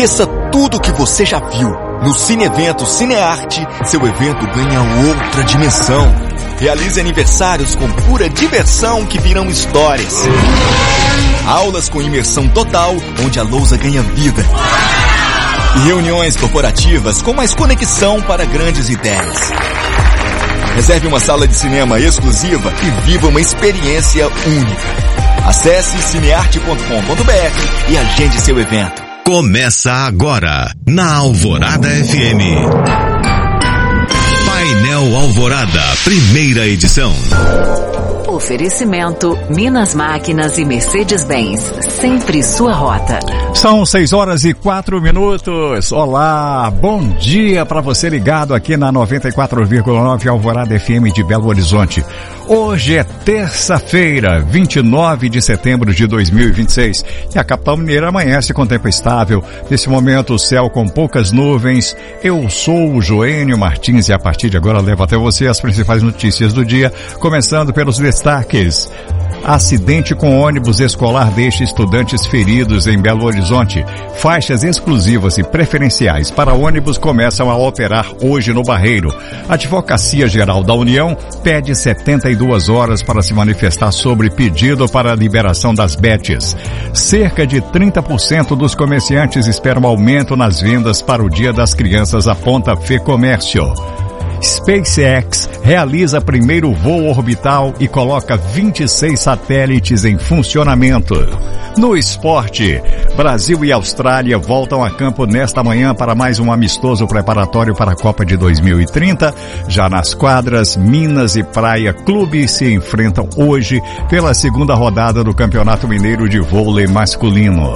Esqueça tudo que você já viu. No Cine Evento Cinearte, seu evento ganha outra dimensão. Realize aniversários com pura diversão que virão histórias. Aulas com imersão total, onde a lousa ganha vida. E reuniões corporativas com mais conexão para grandes ideias. Reserve uma sala de cinema exclusiva e viva uma experiência única. Acesse cinearte.com.br e agende seu evento. Começa agora, na Alvorada FM. Painel Alvorada, primeira edição. Oferecimento Minas Máquinas e Mercedes-Benz, sempre sua rota. São 6h04. Olá, bom dia para você ligado aqui na 94,9 Alvorada FM de Belo Horizonte. Hoje é terça-feira, 29 de setembro de 2026 e a capital mineira amanhece com tempo estável. Nesse momento o céu com poucas nuvens. Eu sou o Joênio Martins e a partir de agora levo até você as principais notícias do dia, começando pelos destaques. Acidente com ônibus escolar deixa estudantes feridos em Belo Horizonte. Faixas exclusivas e preferenciais para ônibus começam a operar hoje no Barreiro. A Advocacia Geral da União pede 72 horas para se manifestar sobre pedido para a liberação das betes. Cerca de 30% dos comerciantes esperam aumento nas vendas para o Dia das Crianças, aponta FEComércio. SpaceX realiza primeiro voo orbital e coloca 26 satélites em funcionamento. No esporte, Brasil e Austrália voltam a campo nesta manhã para mais um amistoso preparatório para a Copa de 2030. Já nas quadras, Minas e Praia Clube se enfrentam hoje pela segunda rodada do Campeonato Mineiro de Vôlei Masculino.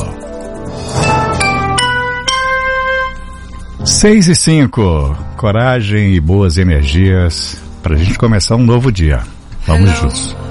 6h05, coragem e boas energias para a gente começar um novo dia. Vamos juntos.